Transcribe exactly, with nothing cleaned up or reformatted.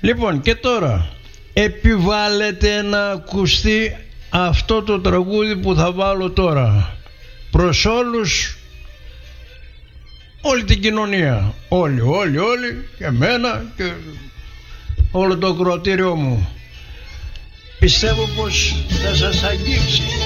Λοιπόν, και τώρα επιβάλλεται να ακουστεί αυτό το τραγούδι που θα βάλω τώρα προς όλους, όλη την κοινωνία, όλοι, όλοι, όλοι, και εμένα και όλο το ακροατήριό μου. Πιστεύω πως θα σας αγγίξει.